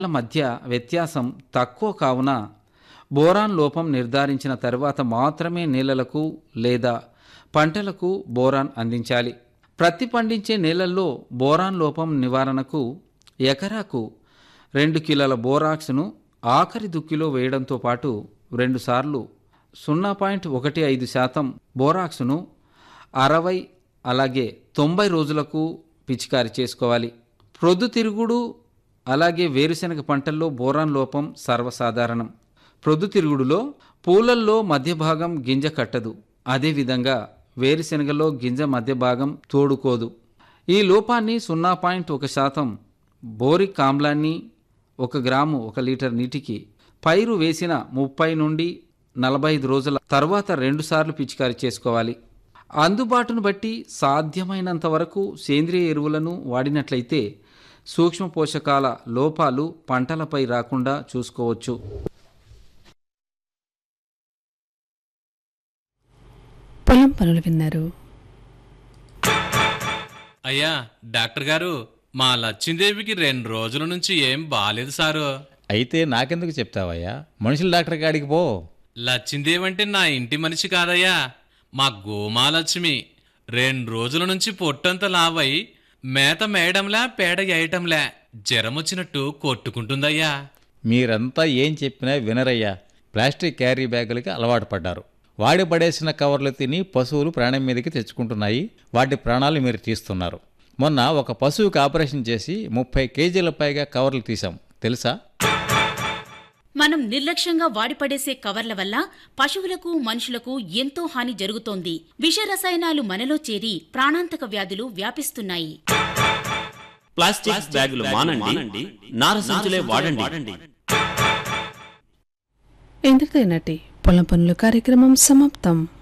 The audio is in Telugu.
మధ్య వ్యత్యాసం తక్కువ కావున బోరాన్ లోపం నిర్ధారించిన తర్వాత మాత్రమే నేలలకు లేదా పంటలకు బోరాన్ అందించాలి. ప్రత్తి పండించే నేలల్లో బోరాన్ లోపం నివారణకు ఎకరాకు 2 కిలోల బోరాక్స్ను ఆఖరి దుక్కిలో వేయడంతో పాటు 2 సార్లు 0.15% బోరాక్స్ను 60 అలాగే 90 రోజులకు పిచికారి చేసుకోవాలి. ప్రొద్దుతిరుగుడు అలాగే వేరుశెనగ పంటల్లో బోరాన్ లోపం సర్వసాధారణం. ప్రొద్దుతిరుగుడులో పూలల్లో మధ్య భాగం గింజ కట్టదు. అదేవిధంగా వేరుశెనగలో గింజ మధ్య భాగం తోడుకోదు. ఈ లోపాన్ని 0.1% బోరిక్ ఆమ్లాన్ని 1 గ్రాము 1 లీటర్ నీటికి పైరు వేసిన 30 నుండి 45 రోజుల తర్వాత 2 సార్లు పిచికారి చేసుకోవాలి. అందుబాటును బట్టి సాధ్యమైనంత వరకు సేంద్రియ ఎరువులను వాడినట్లయితే సూక్ష్మ పోషకాల లోపాలు పంటలపై రాకుండా చూసుకోవచ్చు. పొలం పనులు విన్నారు. అయ్యా డాక్టర్ గారు, మా లచ్చిందేవికి 2 రోజుల నుంచి ఏం బాలేదు సారు. అయితే నాకెందుకు చెప్తావయ్యా, మనుషుల డాక్టర్ కాడికి పో. లచ్చిందేవి అంటే నా ఇంటి మనిషి కాదయ్యా, మా గోమాలక్ష్మి. 2 రోజుల నుంచి పొట్టంతా లావై మేత మేయడంలా పేడ వేయటంలా జ్వరమొచ్చినట్టు కొట్టుకుంటుందయ్యా. మీరంతా ఏం చెప్పినా వినరయ్యా. ప్లాస్టిక్ క్యారీ బ్యాగులకి అలవాటు పడ్డారు. వాడి పడేసిన కవర్లు తిని పశువులు ప్రాణం మీదకి తెచ్చుకుంటున్నాయి. వాటి ప్రాణాలు మీరు తీస్తున్నారు. మొన్న ఒక పశువుకి ఆపరేషన్ చేసి 30 కేజీల పైగా కవర్లు తీసాం, తెలుసా? మనం నిర్లక్ష్యంగా వాడిపడేసే కవర్ల వల్ల పశువులకు మనుషులకు ఎంతో హాని జరుగుతోంది. విష రసాయనాలు మనలో చేరి ప్రాణాంతక వ్యాధులు వ్యాపిస్తున్నాయి. ప్లాస్టిక్ బ్యాగులు మానండి, నార సంచులే వాడండి. ఇంతటితో పొలం పనులు కార్యక్రమం సమాప్తం.